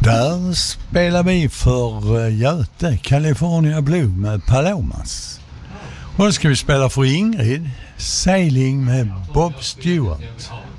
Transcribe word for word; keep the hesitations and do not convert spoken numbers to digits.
Där spelar vi för Göte, California Blue med Palomas. Och då ska vi spela för Ingrid, Sailing med Bob Stewart.